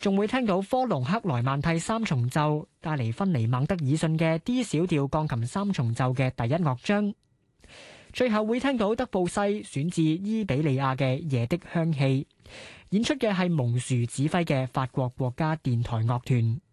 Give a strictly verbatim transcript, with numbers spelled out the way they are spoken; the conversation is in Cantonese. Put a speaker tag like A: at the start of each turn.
A: 仲會聽到科隆克萊曼蒂三重奏，帶嚟芬尼孟德爾遜嘅 D 小調鋼琴三重奏嘅第一樂章。最後會聽到德布西選自伊比利亞嘅夜的香氣，演出嘅係蒙殊指揮嘅法國國家電台樂團。